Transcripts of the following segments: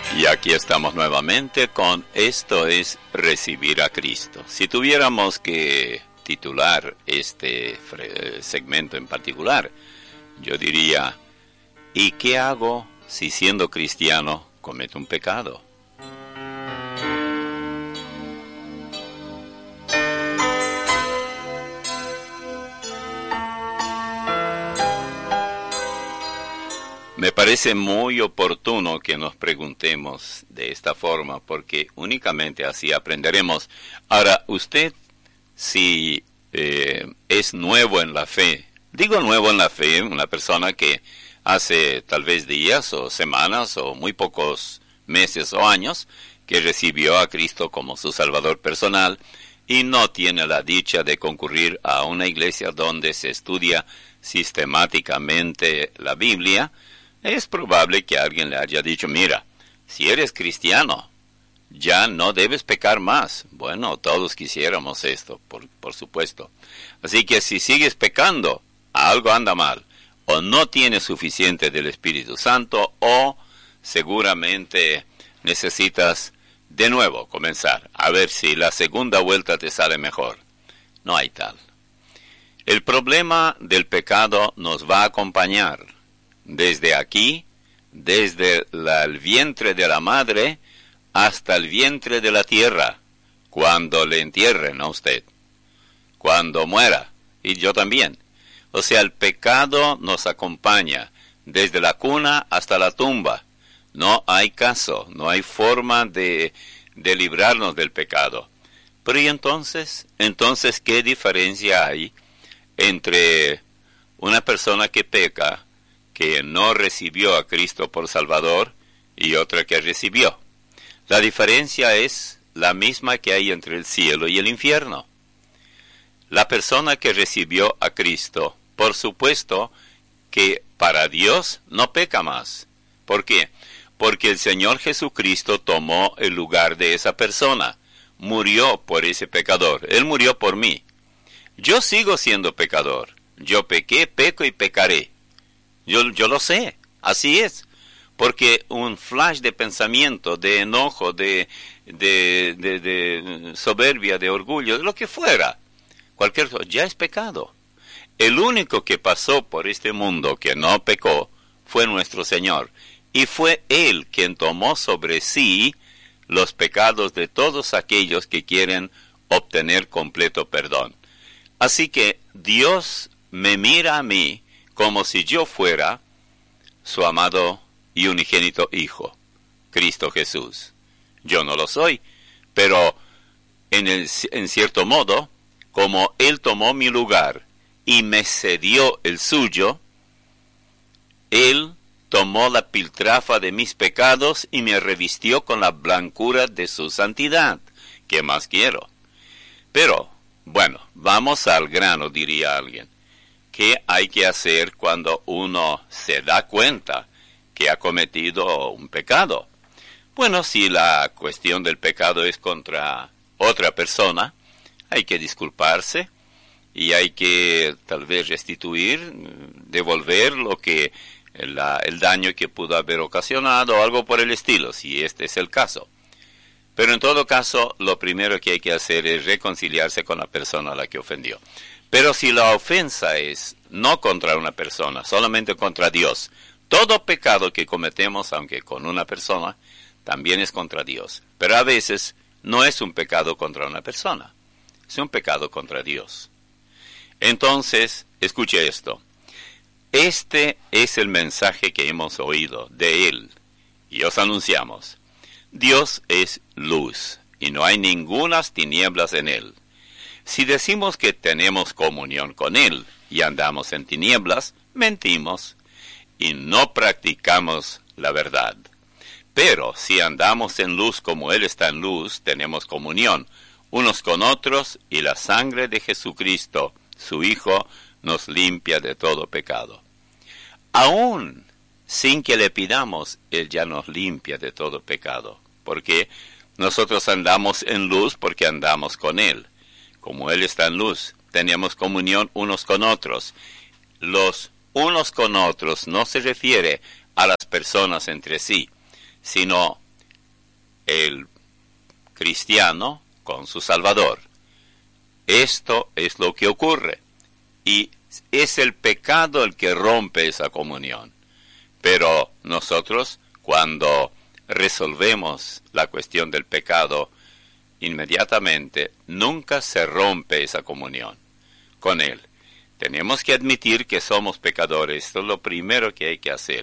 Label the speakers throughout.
Speaker 1: Y aquí estamos nuevamente con Esto es Recibir a Cristo. Si tuviéramos que titular este segmento en particular, yo diría, ¿y qué hago si siendo cristiano cometo un pecado? Me parece muy oportuno que nos preguntemos de esta forma, porque únicamente así aprenderemos. Ahora, usted, si es nuevo en la fe, digo nuevo en la fe, una persona que hace tal vez días o semanas o muy pocos meses o años que recibió a Cristo como su Salvador personal y no tiene la dicha de concurrir a una iglesia donde se estudia sistemáticamente la Biblia, es probable que alguien le haya dicho, mira, si eres cristiano, ya no debes pecar más. Bueno, todos quisiéramos esto, por supuesto. Así que si sigues pecando, algo anda mal. O no tienes suficiente del Espíritu Santo, o seguramente necesitas de nuevo comenzar, a ver si la segunda vuelta te sale mejor. No hay tal. El problema del pecado nos va a acompañar desde aquí, desde el vientre de la madre, hasta el vientre de la tierra, cuando le entierren a usted, cuando muera, y yo también. O sea, el pecado nos acompaña desde la cuna hasta la tumba. No hay caso, no hay forma de librarnos del pecado. Pero ¿y entonces? Entonces, ¿qué diferencia hay entre una persona que peca, que no recibió a Cristo por Salvador, y otra que recibió? La diferencia es la misma que hay entre el cielo y el infierno. La persona que recibió a Cristo, por supuesto que para Dios no peca más. ¿Por qué? Porque el Señor Jesucristo tomó el lugar de esa persona, murió por ese pecador, Él murió por mí. Yo sigo siendo pecador, yo pequé, peco y pecaré. Yo lo sé, así es, porque un flash de pensamiento, de enojo, de soberbia, de orgullo, de lo que fuera, cualquier cosa, ya es pecado. El único que pasó por este mundo que no pecó fue nuestro Señor, y fue Él quien tomó sobre sí los pecados de todos aquellos que quieren obtener completo perdón. Así que Dios me mira a mí como si yo fuera su amado y unigénito Hijo, Cristo Jesús. Yo no lo soy, pero en cierto modo, como Él tomó mi lugar y me cedió el suyo, Él tomó la piltrafa de mis pecados y me revistió con la blancura de su santidad. ¿Qué más quiero? Pero, bueno, vamos al grano, diría alguien. ¿Qué hay que hacer cuando uno se da cuenta que ha cometido un pecado? Bueno, si la cuestión del pecado es contra otra persona, hay que disculparse y hay que tal vez restituir, devolver el daño que pudo haber ocasionado o algo por el estilo, si este es el caso. Pero en todo caso, lo primero que hay que hacer es reconciliarse con la persona a la que ofendió. Pero si la ofensa es no contra una persona, solamente contra Dios, todo pecado que cometemos, aunque con una persona, también es contra Dios. Pero a veces no es un pecado contra una persona, es un pecado contra Dios. Entonces, escuche esto. Este es el mensaje que hemos oído de Él, y os anunciamos. Dios es luz, y no hay ningunas tinieblas en Él. Si decimos que tenemos comunión con Él y andamos en tinieblas, mentimos y no practicamos la verdad. Pero si andamos en luz como Él está en luz, tenemos comunión unos con otros y la sangre de Jesucristo, su Hijo, nos limpia de todo pecado. Aún sin que le pidamos, Él ya nos limpia de todo pecado. Porque nosotros andamos en luz porque andamos con Él. Como Él está en luz, tenemos comunión unos con otros. Los unos con otros no se refiere a las personas entre sí, sino el cristiano con su Salvador. Esto es lo que ocurre. Y es el pecado el que rompe esa comunión. Pero nosotros, cuando resolvemos la cuestión del pecado, inmediatamente nunca se rompe esa comunión con Él. Tenemos que admitir que somos pecadores. Esto es lo primero que hay que hacer.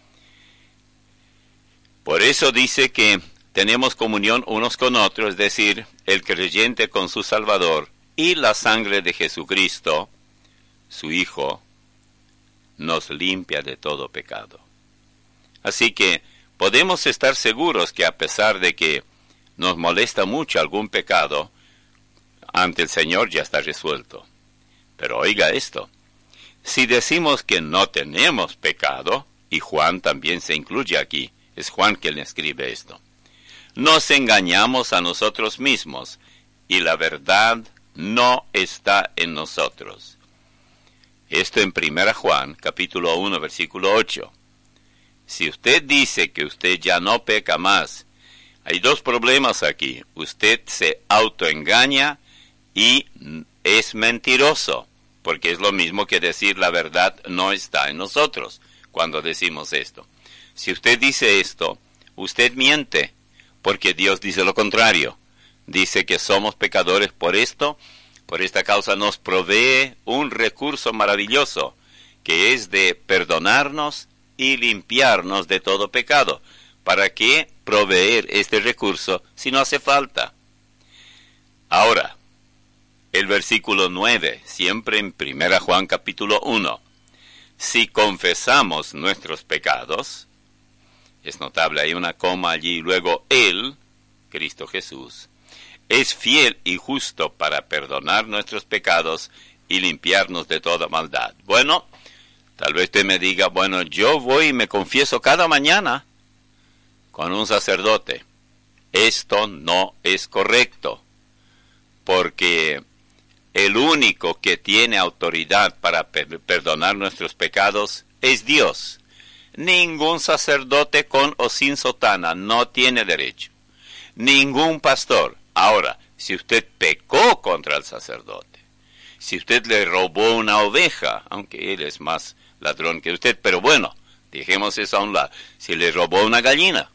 Speaker 1: Por eso dice que tenemos comunión unos con otros, es decir, el creyente con su Salvador, y la sangre de Jesucristo, su Hijo, nos limpia de todo pecado. Así que podemos estar seguros que a pesar de que nos molesta mucho algún pecado, ante el Señor ya está resuelto. Pero oiga esto, si decimos que no tenemos pecado, y Juan también se incluye aquí, es Juan quien escribe esto, nos engañamos a nosotros mismos, y la verdad no está en nosotros. Esto en 1 Juan, capítulo 1, versículo 8. Si usted dice que usted ya no peca más, hay dos problemas aquí. Usted se autoengaña y es mentiroso, porque es lo mismo que decir la verdad no está en nosotros cuando decimos esto. Si usted dice esto, usted miente, porque Dios dice lo contrario. Dice que somos pecadores por esto, por esta causa nos provee un recurso maravilloso, que es de perdonarnos y limpiarnos de todo pecado. ¿Para qué proveer este recurso si no hace falta? Ahora, el versículo 9, siempre en 1 Juan capítulo 1. Si confesamos nuestros pecados, es notable, hay una coma allí, luego Él, Cristo Jesús, es fiel y justo para perdonar nuestros pecados y limpiarnos de toda maldad. Bueno, tal vez usted me diga, bueno, yo voy y me confieso cada mañana con un sacerdote. Esto no es correcto, porque el único que tiene autoridad para perdonar nuestros pecados es Dios. Ningún sacerdote con o sin sotana no tiene derecho. Ningún pastor. Ahora, si usted pecó contra el sacerdote, si usted le robó una oveja, aunque él es más ladrón que usted, pero bueno, dejemos eso a un lado. Si le robó una gallina,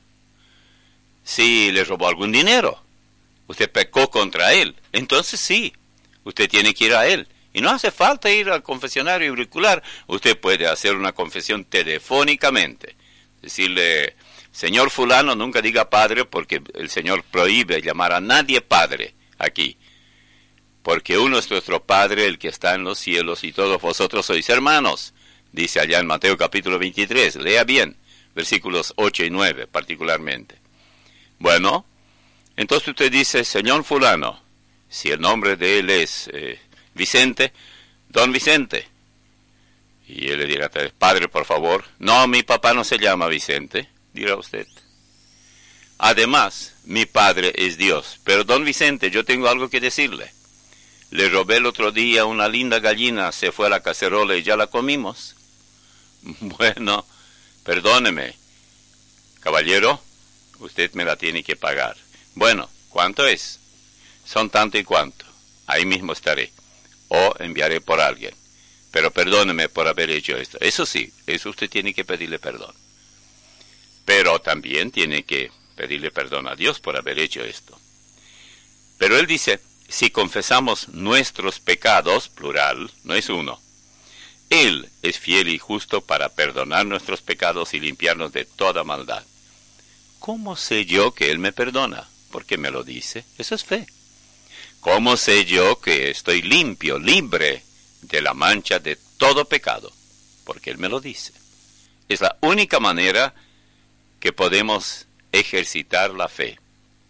Speaker 1: si le robó algún dinero, usted pecó contra él, entonces sí, usted tiene que ir a él. Y no hace falta ir al confesionario auricular, usted puede hacer una confesión telefónicamente. Decirle, señor fulano, nunca diga padre, porque el Señor prohíbe llamar a nadie padre aquí. Porque uno es nuestro Padre, el que está en los cielos, y todos vosotros sois hermanos. Dice allá en Mateo capítulo 23, lea bien, versículos 8 y 9 particularmente. Bueno, entonces usted dice, señor fulano, si el nombre de él es Vicente, don Vicente. Y él le dirá, padre, por favor. No, mi papá no se llama Vicente, dirá usted. Además, mi padre es Dios. Pero don Vicente, yo tengo algo que decirle. Le robé el otro día una linda gallina, se fue a la cacerola y ya la comimos. Bueno, perdóneme, caballero, usted me la tiene que pagar. Bueno, ¿cuánto es? Son tanto y cuanto. Ahí mismo estaré. O enviaré por alguien. Pero perdóneme por haber hecho esto. Eso sí, eso usted tiene que pedirle perdón. Pero también tiene que pedirle perdón a Dios por haber hecho esto. Pero él dice, si confesamos nuestros pecados, plural, no es uno, Él es fiel y justo para perdonar nuestros pecados y limpiarnos de toda maldad. ¿Cómo sé yo que Él me perdona? Porque me lo dice. Eso es fe. ¿Cómo sé yo que estoy limpio, libre de la mancha de todo pecado? Porque Él me lo dice. Es la única manera que podemos ejercitar la fe.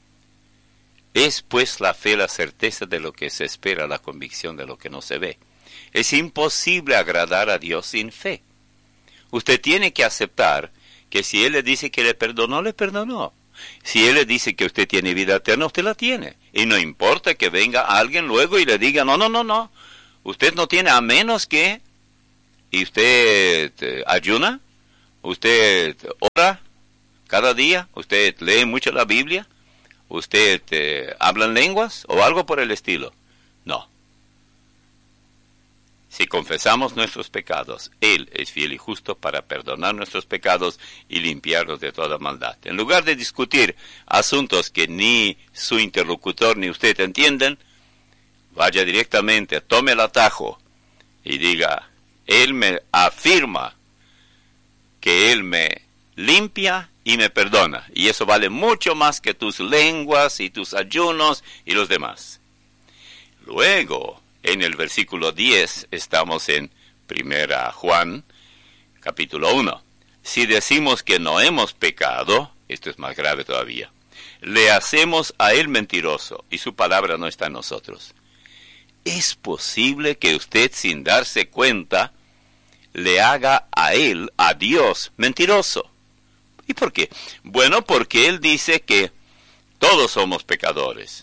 Speaker 1: Es pues la fe la certeza de lo que se espera, la convicción de lo que no se ve. Es imposible agradar a Dios sin fe. Usted tiene que aceptar que si Él le dice que le perdonó, le perdonó. Si Él le dice que usted tiene vida eterna, usted la tiene. Y no importa que venga alguien luego y le diga, no, usted no tiene, a menos que... Y usted ayuna, usted ora cada día, usted lee mucho la Biblia, ¿Usted habla en lenguas o algo por el estilo? No. Si confesamos nuestros pecados, Él es fiel y justo para perdonar nuestros pecados y limpiarnos de toda maldad. En lugar de discutir asuntos que ni su interlocutor ni usted entienden, vaya directamente, tome el atajo y diga, Él me afirma que Él me limpia y me perdona. Y eso vale mucho más que tus lenguas y tus ayunos y los demás. Luego, en el versículo 10, estamos en 1 Juan, capítulo 1. Si decimos que no hemos pecado, esto es más grave todavía, le hacemos a Él mentiroso y su palabra no está en nosotros. ¿Es posible que usted, sin darse cuenta, le haga a Él, a Dios, mentiroso? ¿Y por qué? Bueno, porque Él dice que todos somos pecadores.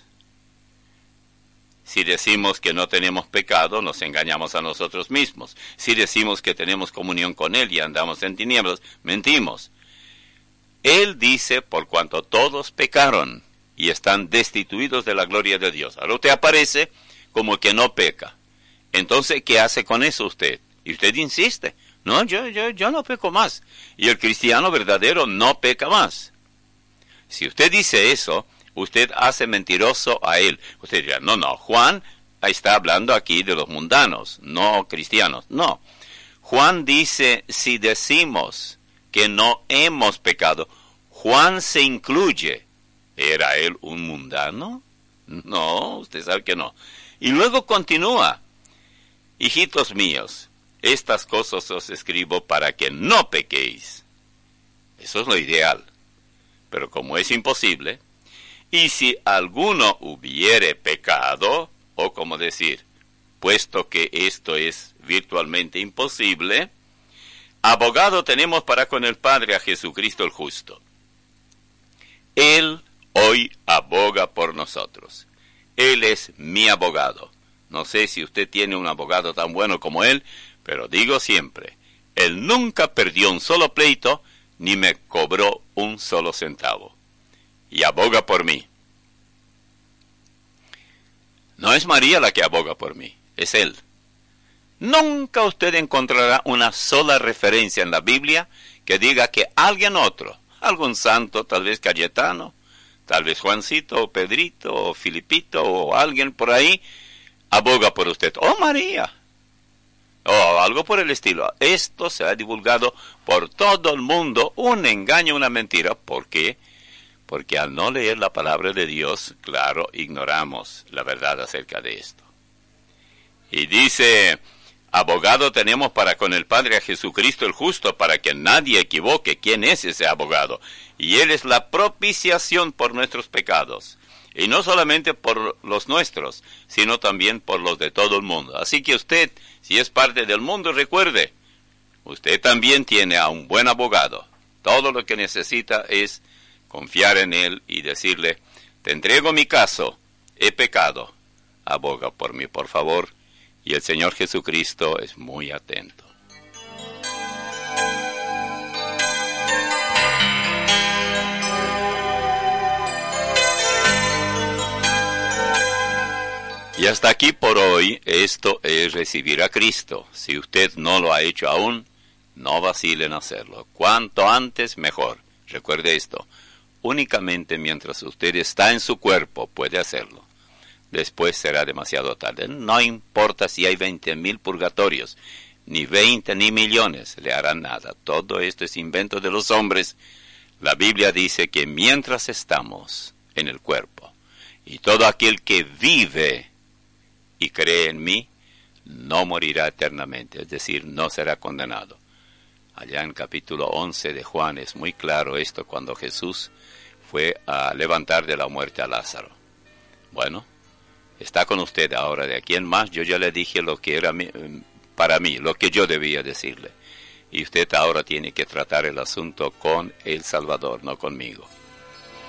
Speaker 1: Si decimos que no tenemos pecado, nos engañamos a nosotros mismos. Si decimos que tenemos comunión con Él y andamos en tinieblas, mentimos. Él dice, por cuanto todos pecaron y están destituidos de la gloria de Dios. Ahora usted aparece como que no peca. Entonces, ¿qué hace con eso usted? Y usted insiste, no, yo no peco más. Y el cristiano verdadero no peca más. Si usted dice eso, usted hace mentiroso a Él. Usted dirá, no, Juan está hablando aquí de los mundanos, no cristianos. No, Juan dice, si decimos que no hemos pecado, Juan se incluye. ¿Era él un mundano? No, usted sabe que no. Y luego continúa, hijitos míos, estas cosas os escribo para que no pequéis. Eso es lo ideal. Pero como es imposible, y si alguno hubiere pecado, o como decir, puesto que esto es virtualmente imposible, abogado tenemos para con el Padre a Jesucristo el justo. Él hoy aboga por nosotros. Él es mi abogado. No sé si usted tiene un abogado tan bueno como él, pero digo siempre, él nunca perdió un solo pleito, ni me cobró un solo centavo. Y aboga por mí. No es María la que aboga por mí, es Él. Nunca usted encontrará una sola referencia en la Biblia que diga que alguien otro, algún santo, tal vez Cayetano, tal vez Juancito, o Pedrito, o Filipito, o alguien por ahí, aboga por usted. ¡Oh, María! O algo por el estilo. Esto se ha divulgado por todo el mundo, un engaño, una mentira. ¿Por qué? Porque al no leer la palabra de Dios, claro, ignoramos la verdad acerca de esto. Y dice, abogado tenemos para con el Padre a Jesucristo el justo, para que nadie equivoque quién es ese abogado. Y Él es la propiciación por nuestros pecados. Y no solamente por los nuestros, sino también por los de todo el mundo. Así que usted, si es parte del mundo, recuerde, usted también tiene a un buen abogado. Todo lo que necesita es confiar en Él y decirle, te entrego mi caso, he pecado, aboga por mí, por favor. Y el Señor Jesucristo es muy atento. Y hasta aquí por hoy, esto es recibir a Cristo. Si usted no lo ha hecho aún, no vacile en hacerlo. Cuanto antes, mejor. Recuerde esto, únicamente mientras usted está en su cuerpo puede hacerlo. Después será demasiado tarde. No importa si hay 20,000 purgatorios, ni 20 ni millones, le harán nada. Todo esto es invento de los hombres. La Biblia dice que mientras estamos en el cuerpo, y todo aquel que vive y cree en mí, no morirá eternamente, es decir, no será condenado. Allá en capítulo 11 de Juan es muy claro esto cuando Jesús fue a levantar de la muerte a Lázaro. Bueno, está con usted ahora, de aquí en más, yo ya le dije lo que era para mí, lo que yo debía decirle. Y usted ahora tiene que tratar el asunto con el Salvador, no conmigo.